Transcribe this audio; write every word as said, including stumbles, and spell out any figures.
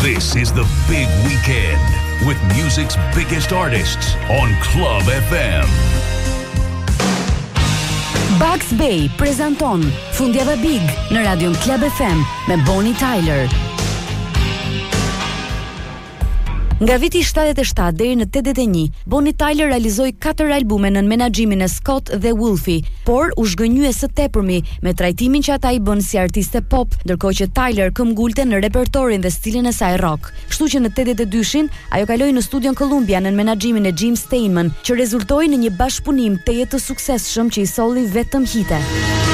This is the big weekend with music's biggest artists on Club F M. Bugs Bay prezanton Fundjava Big në radion Club F M me Bonnie Tyler. Nga viti shtatëdhjetë e shtatë deri në tetëdhjetë e një, Bonnie Tyler realizoi katër albume në menaxhimin e Scott dhe Wolfie, por u zhgënjye së tepërmi me trajtimin që ata i bën si artiste pop, ndërkohë që Tyler këmbgulte në repertorin dhe stilin e saj rock. Kështu që në tetëdhjetë e dyshin ajo kaloi në studion Columbia në menaxhimin e Jim Steinman, që rezultoi në një bashkëpunim teje të suksesshëm që i solli vetëm hite.